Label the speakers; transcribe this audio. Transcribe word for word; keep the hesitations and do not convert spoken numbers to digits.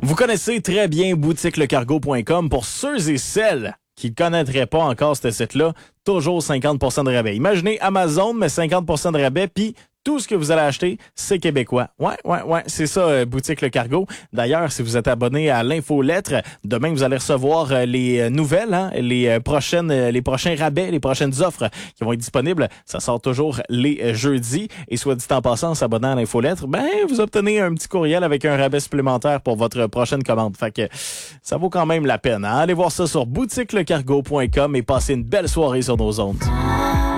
Speaker 1: Vous connaissez très bien boutique le cargo point com. Pour ceux et celles qui ne connaîtraient pas encore ce site-là, toujours cinquante pour cent de rabais. Imaginez Amazon, mais cinquante pour cent de rabais, puis tout ce que vous allez acheter, c'est québécois. Ouais, ouais, ouais, c'est ça, euh, Boutique Le Cargo. D'ailleurs, si vous êtes abonné à l'infolettre, demain, vous allez recevoir euh, les euh, nouvelles, hein, les euh, prochaines, euh, les prochains rabais, les prochaines offres qui vont être disponibles. Ça sort toujours les euh, jeudis. Et soit dit en passant, en s'abonnant à l'infolettre, ben, vous obtenez un petit courriel avec un rabais supplémentaire pour votre prochaine commande. Fait que ça vaut quand même la peine. Hein? Allez voir ça sur boutique le cargo point com et passez une belle soirée sur nos ondes.